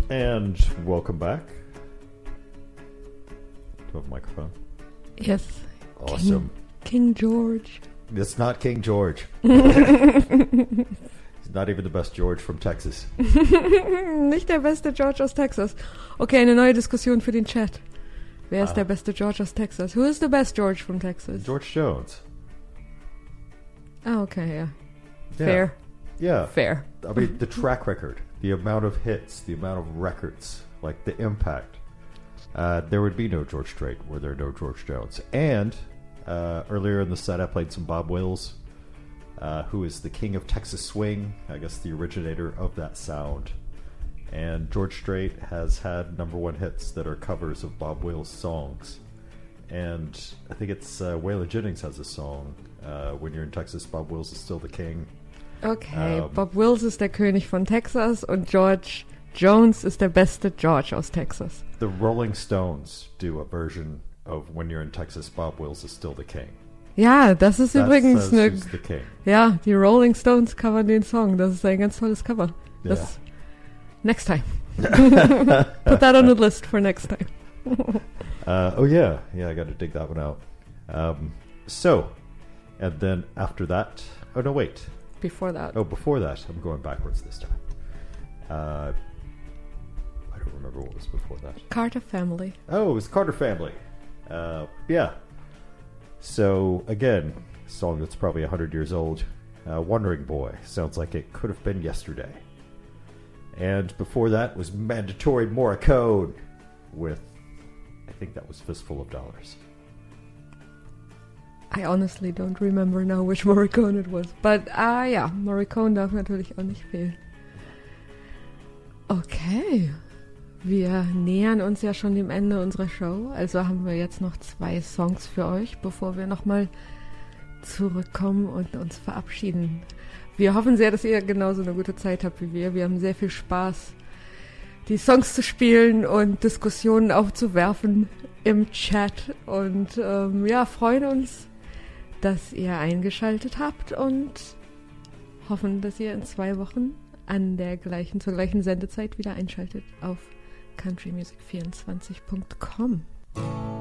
And welcome back. Do you have a microphone? Yes. Awesome. King George. It's not King George. He's not even the best George from Texas. Nicht der beste George aus Texas. Okay, eine neue Diskussion für den Chat. Wer ist der beste George aus Texas? Who is the best George from Texas? George Jones. Oh, okay, yeah. Fair. Yeah. Fair. I mean, the track record, the amount of hits, the amount of records, like the impact. There would be no George Strait were there no George Jones. And earlier in the set, I played some Bob Wills, who is the king of Texas swing, I guess the originator of that sound. And George Strait has had number one hits that are covers of Bob Wills' songs. And I think it's Waylon Jennings has a song, When You're in Texas, Bob Wills is Still the King. Okay, Bob Wills ist der König von Texas und George Jones ist der beste George aus Texas. The Rolling Stones do a version of When You're in Texas, Bob Wills is Still the King. Ja, das ist That übrigens says eine... who's the king. Ja, die Rolling Stones covern den Song. Das ist ein ganz tolles Cover. Das, next time. Put that on the list for next time. Oh yeah, I got to dig that one out. So, and then after that, oh no, wait. Before that. Oh, before that, I'm going backwards this time. I don't remember what was before that. Carter Family. Oh, it was Carter Family. Yeah. So, again, a song that's probably 100 years old. Wandering Boy. Sounds like it could have been yesterday. And before that was Mandatory Morricone with, I think that was Fistful of Dollars. I honestly don't remember now which Morricone it was. But, ja, Morricone darf natürlich auch nicht fehlen. Okay. Wir nähern uns ja schon dem Ende unserer Show. Also haben wir jetzt noch 2 Songs für euch, bevor wir nochmal zurückkommen und uns verabschieden. Wir hoffen sehr, dass ihr genauso eine gute Zeit habt wie wir. Wir haben sehr viel Spaß, die Songs zu spielen und Diskussionen aufzuwerfen im Chat. Und freuen uns, dass ihr eingeschaltet habt und hoffen, dass ihr in 2 Wochen zur gleichen Sendezeit wieder einschaltet auf countrymusic24.com.